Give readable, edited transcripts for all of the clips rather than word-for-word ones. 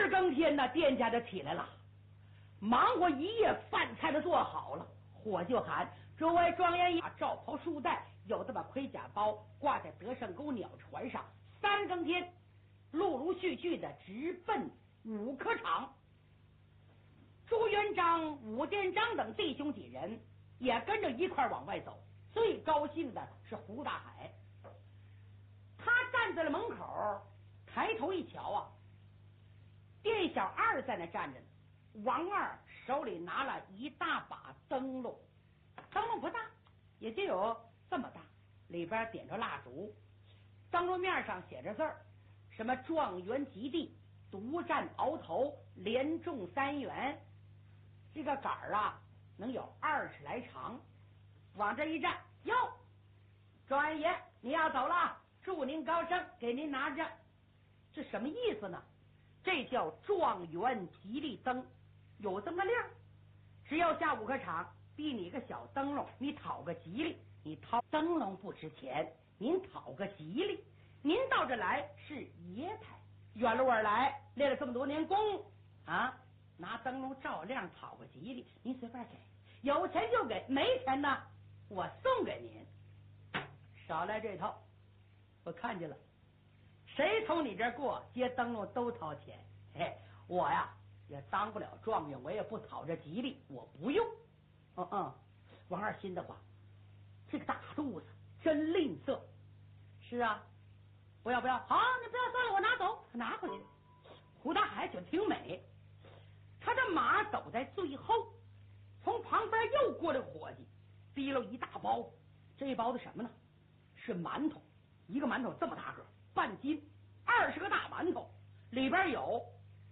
更天呢，店家就起来了，忙活一夜，饭菜都做好了，伙计就喊：诸位庄严一罩袍束带，有的把盔甲包挂在德胜沟鸟船上。3更天，陆陆续续的直奔五科场。朱元璋、武殿章等弟兄几人也跟着一块往外走。最高兴的是胡大海，他站在了门口，抬头一瞧啊，店小二在那站着呢。王二手里拿了一大把灯笼，灯笼不大，也就有这么大，里边点着蜡烛，灯笼面上写着字儿，什么状元及第，独占鳌头，连中3元。这个杆儿啊，能有20来长。往这一站，哟，庄元爷，你要走了，祝您高升，给您拿着。这什么意思呢？这叫状元吉利灯，有这么个令儿，只要下5科场，逼你一个小灯笼，你讨个吉利。你讨灯笼不值钱，您讨个吉利。您到这来是爷台，远路而来，练了这么多年功啊，拿灯笼照亮讨个吉利，您随便给，有钱就给，没钱呢我送给您。少来这套，我看见了，谁从你这儿过接灯笼都掏钱。嘿，我呀也当不了状元，我也不讨这吉利，我不用。王二心的话，这个大肚子真吝啬。是啊，不要，好，你不要算了，我拿走，拿回去。胡大海觉得挺美，他这马走在最后，从旁边又过来个伙计，提了一大包。这一包子什么呢？是馒头，一个馒头这么大个，半斤，20个大馒头，里边有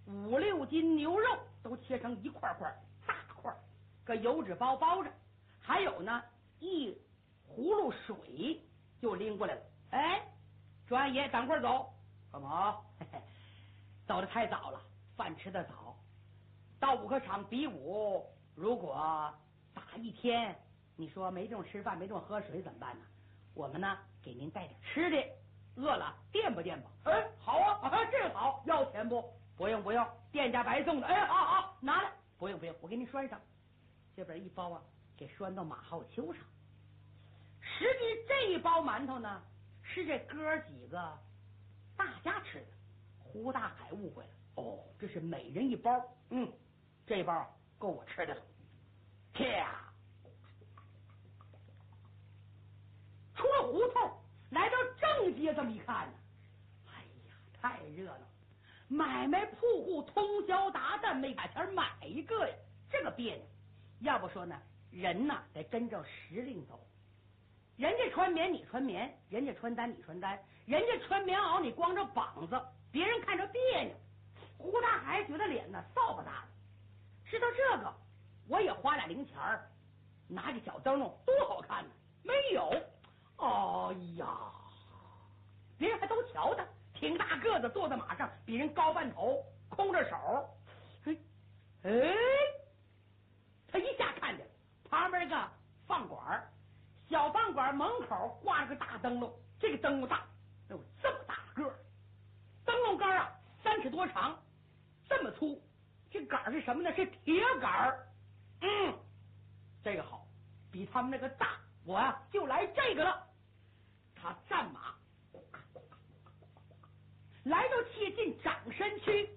5、6斤牛肉，都切成一块块大块，个油纸包包着，还有呢一葫芦水就拎过来了。哎，庄爷，等会儿走。干嘛？走得太早了，饭吃得早，到5科场比武，如果打一天，你说没地方吃饭，没地方喝水怎么办呢？我们呢给您带点吃的，饿了垫吧垫吧。哎，好啊，这个好，要钱不？不用，店家白送的。哎，好，拿来。不用，我给您拴上。这边一包啊，给拴到马后丘上。实际这一包馒头呢，是这哥几个大家吃的。胡大海误会了，哦，这是每人一包。这包够我吃的了。啪！出了胡同，来到正街，这么一看呢，哎呀，太热闹了！买卖铺户通宵达旦，没把钱买一个呀，这个别扭。要不说呢，人呐得真正时令走。人家穿棉你穿棉，人家穿单你穿单，人家穿棉袄你光着膀子，别人看着别扭。胡大海觉得脸呢扫把大的，知道这个我也花点零钱儿，拿个小灯笼多好看呢。没有，哎呀，别人还都瞧他挺大个子，坐在马上比人高半头，空着手。他一下看见旁边一个饭馆，小饭馆门口挂着个大灯笼，这个灯笼大，有这么大个，灯笼杆啊3尺多长，这么粗。这杆是什么呢？是铁杆。这个好，比他们那个大。我呀就来这个了。他战马来到切近掌身区，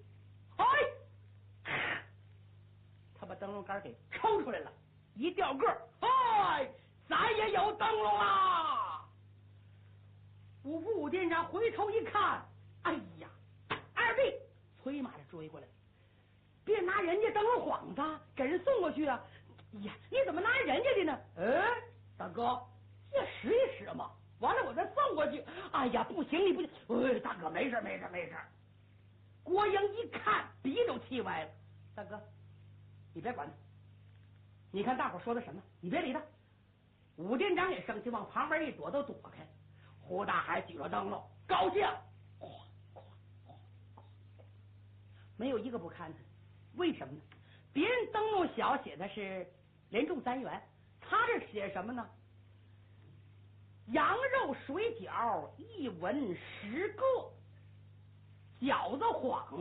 他把灯笼杆给抽出来了，一掉个，咱也有灯笼啦！五副武店长回头一看，哎呀，二弟催马的追过来，别拿人家灯笼晃他，给人送过去啊！呀，你怎么拿人家的呢？大哥，这使一使嘛，完了我再送过去。哎呀，不行，你不行。大哥，没事。郭英一看，鼻都气歪了。大哥，你别管他，你看大伙说的什么，你别理他。武店长也生气，往旁边一躲都躲开。胡大海举着灯笼，高兴，没有一个不看他。为什么呢？别人灯笼小写的是连中3元，他这写什么呢？羊肉水饺1文10个，饺子晃